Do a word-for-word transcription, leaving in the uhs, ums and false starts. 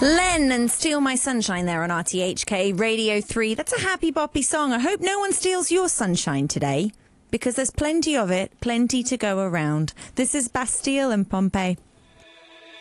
Len and Steal My Sunshine there on R T H K Radio three. That's a happy boppy song. I hope no one steals your sunshine today, because there's plenty of it, plenty to go around. This is Bastille and Pompeii.